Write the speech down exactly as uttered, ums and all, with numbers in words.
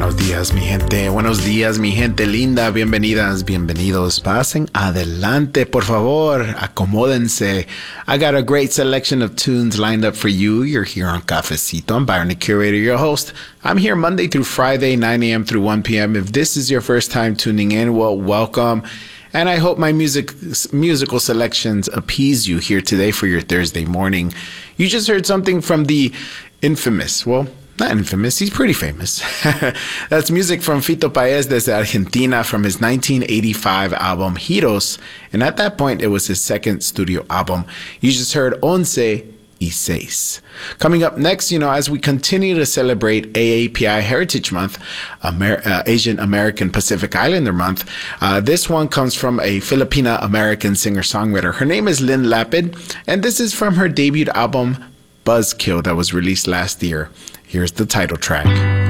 buenos días, mi gente. Buenos días, mi gente linda. Bienvenidas, bienvenidos. Pasen adelante, por favor. Acomódense. I got a great selection of tunes lined up for you. You're here on Cafecito. I'm Byron, the curator, your host. I'm here Monday through Friday, nine a.m. through one p.m. If this is your first time tuning in, well, welcome. And I hope my music musical selections appease you here today for your Thursday morning. You just heard something from the infamous, well, not infamous, he's pretty famous. That's music from Fito Páez desde Argentina from his nineteen eighty-five album Giros. And at that point, it was his second studio album. You just heard Once y Seis. Coming up next, you know, as we continue to celebrate A A P I Heritage Month, Amer- uh, Asian American Pacific Islander Month, uh, this one comes from a Filipina American singer-songwriter. Her name is Lynn Lapid, and this is from her debut album, Buzzkill, that was released last year. Here's the title track.